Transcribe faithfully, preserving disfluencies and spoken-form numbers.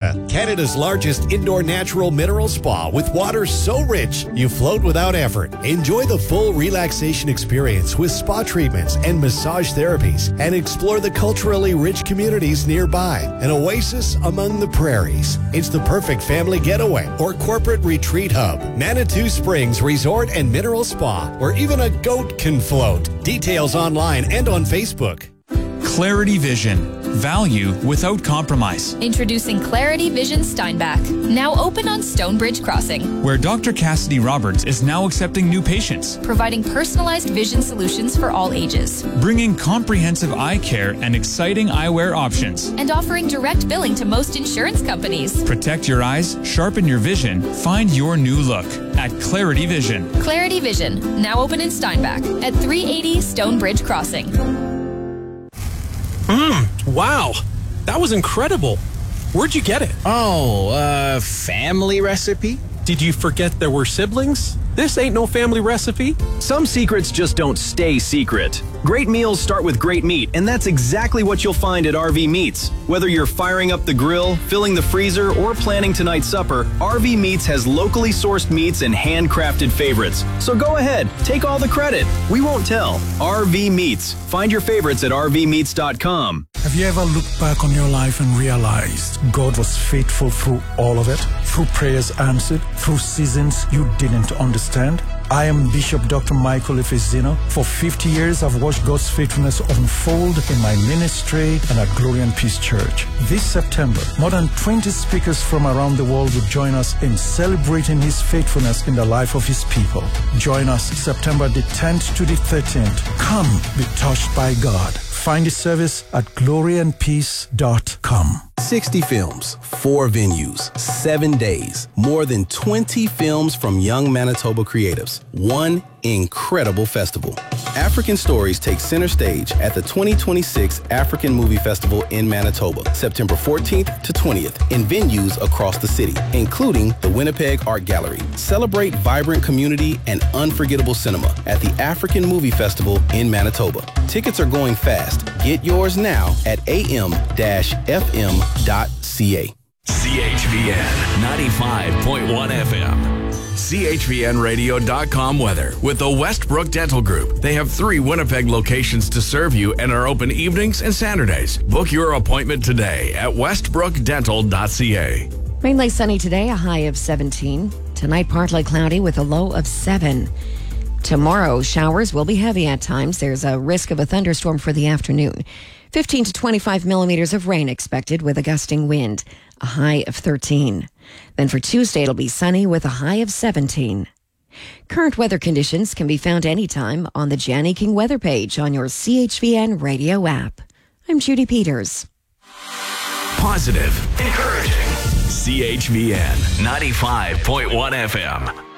Spa, Canada's largest indoor natural mineral spa with water so rich you float without effort. Enjoy the full relaxation experience with spa treatments and massage therapies, and explore the culturally rich communities nearby. An oasis among the prairies. It's the perfect family getaway or corporate retreat hub. Manitou Springs Resort and Mineral Spa, where even a goat can float. Details online and on Facebook. Clarity Vision. Value without compromise. Introducing Clarity Vision Steinbach. Now open on Stonebridge Crossing. Where Doctor Cassidy Roberts is now accepting new patients. Providing personalized vision solutions for all ages. Bringing comprehensive eye care and exciting eyewear options. And offering direct billing to most insurance companies. Protect your eyes, sharpen your vision, find your new look at Clarity Vision. Clarity Vision. Now open in Steinbach at three eighty Stonebridge Crossing. Mmm, wow. That was incredible. Where'd you get it? Oh, uh, family recipe? Did you forget there were siblings? This ain't no family recipe. Some secrets just don't stay secret. Great meals start with great meat, and that's exactly what you'll find at R V Meats. Whether you're firing up the grill, filling the freezer, or planning tonight's supper, R V Meats has locally sourced meats and handcrafted favorites. So go ahead, take all the credit. We won't tell. R V Meats. Find your favorites at r v meats dot com. Have you ever looked back on your life and realized God was faithful through all of it? Through prayers answered? Through seasons you didn't understand? I am Bishop Doctor Michael Efezino. For fifty years, I've watched God's faithfulness unfold in my ministry and at Glory and Peace Church. This September, more than twenty speakers from around the world will join us in celebrating His faithfulness in the life of His people. Join us September the tenth to the thirteenth. Come be touched by God. Find the service at glory and peace dot com. sixty films, four venues, seven days, more than twenty films from young Manitoba creatives, one incredible festival. African Stories takes center stage at the twenty twenty-six African Movie Festival in Manitoba, September fourteenth to twentieth, in venues across the city, including the Winnipeg Art Gallery. Celebrate vibrant community and unforgettable cinema at the African Movie Festival in Manitoba. Tickets are going fast. Get yours now at a m dash f m dot c a. C H V N ninety-five point one F M. C H V N radio dot com weather with the Westbrook Dental Group. They have three Winnipeg locations to serve you and are open evenings and Saturdays. Book your appointment today at westbrook dental dot c a. Mainly sunny today, a high of seventeen. Tonight, partly cloudy with a low of seven. Tomorrow, showers will be heavy at times. There's a risk of a thunderstorm for the afternoon. fifteen to twenty-five millimeters of rain expected with a gusting wind, a high of thirteen. Then for Tuesday, it'll be sunny with a high of seventeen. Current weather conditions can be found anytime on the Janny King weather page on your C H V N radio app. I'm Judy Peters. Positive, encouraging. C H V N ninety-five point one F M.